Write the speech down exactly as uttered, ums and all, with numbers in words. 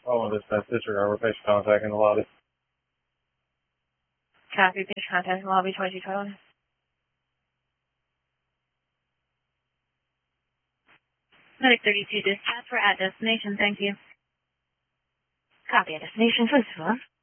Following dispatch disregard, we're patient contact in the lobby. Copy, patient contact in lobby twenty-two twenty-one. Medic thirty-two dispatch, we're at destination, thank you. Copy at destination, first of all.